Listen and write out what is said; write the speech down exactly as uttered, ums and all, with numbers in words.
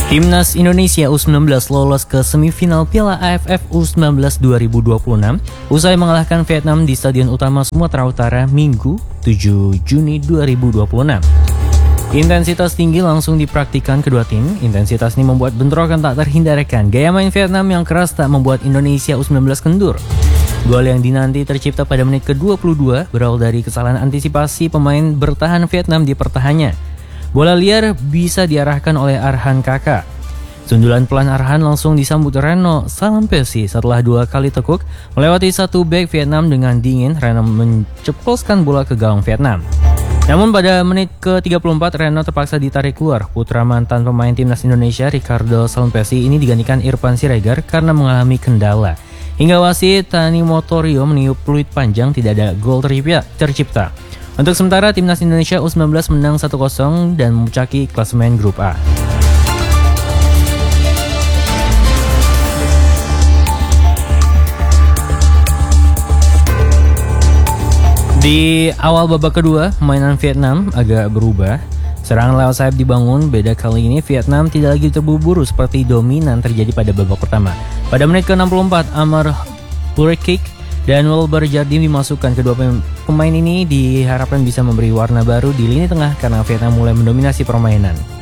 Timnas Indonesia U sembilan belas lolos ke semifinal Piala A F F U sembilan belas dua ribu dua puluh enam usai mengalahkan Vietnam di Stadion Utama Sumatera Utara Minggu tujuh Juni dua ribu dua puluh enam. Intensitas tinggi langsung dipraktikkan kedua tim. Intensitas ini membuat bentrokan tak terhindarkan. Gaya main Vietnam yang keras tak membuat Indonesia U sembilan belas kendur. Gol yang dinanti tercipta pada menit ke dua puluh dua berawal dari kesalahan antisipasi pemain bertahan Vietnam di pertahanannya. Bola liar bisa diarahkan oleh Arhan Kakak. Sundulan pelan Arhan langsung disambut Reno Salampesi setelah dua kali tekuk melewati satu bek Vietnam dengan dingin. Reno menceploskan bola ke gawang Vietnam. Namun pada menit ke tiga puluh empat Reno terpaksa ditarik keluar. Putra mantan pemain timnas Indonesia Ricardo Salampesi ini digantikan Irfan Siregar karena mengalami kendala. Hingga wasit Tani Motorio meniup peluit panjang, tidak ada gol tercipta. Untuk sementara timnas Indonesia U sembilan belas menang satu kosong dan memuncaki klasemen grup A. Di awal babak kedua, permainan Vietnam agak berubah. Serangan lewat sayap dibangun, beda kali ini Vietnam tidak lagi terburu-buru seperti dominan terjadi pada babak pertama. Pada menit ke enam puluh empat, Amar Burekik dan Wilber Jardim dimasukkan. Kedua pemain ini diharapkan bisa memberi warna baru di lini tengah karena Vietnam mulai mendominasi permainan.